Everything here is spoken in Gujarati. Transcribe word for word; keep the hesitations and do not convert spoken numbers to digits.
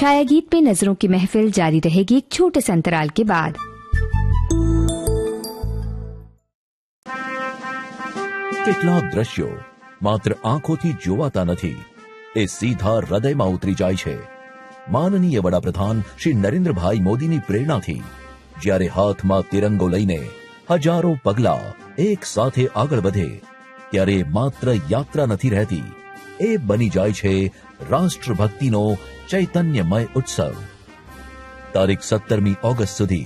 छाया गीत पे नजरों की महफिल जारी रहेगी एक छोटे से अंतराल के बाद। કેટલાક દ્રશ્યો માત્ર આંખોથી જોવાતા નથી, એ સીધા હૃદયમાં ઉતરી જાય છે। માનનીય વડાપ્રધાન શ્રી નરેન્દ્રભાઈ મોદીની પ્રેરણાથી જ્યારે હાથમાં તિરંગો લઈને હજારો પગલા એક સાથે આગળ વધે, ત્યારે માત્ર યાત્રા નથી રહેતી, એ બની જાય છે રાષ્ટ્રભક્તિનો ચૈતન્યમય ઉત્સવ। તારીખ સત્તરમી ઓગસ્ટ સુધી